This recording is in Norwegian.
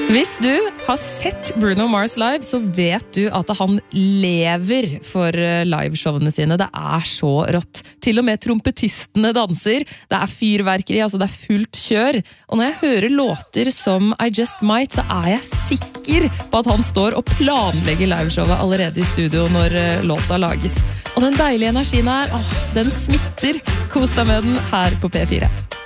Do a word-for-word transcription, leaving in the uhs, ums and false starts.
Hvis du har sett Bruno Mars live, så vet du at han lever for liveshowene sine. Det er så rått. Til og med trompetistene danser. Det er fyrverkeri, altså det er fullt kjør. Og når jeg hører låter som I Just Might, så er jeg sikker på at han står og planlegger liveshowet allerede i studio når låta lages. Og den deilige energien her, åh, den smitter. Kos deg med den her på P fire.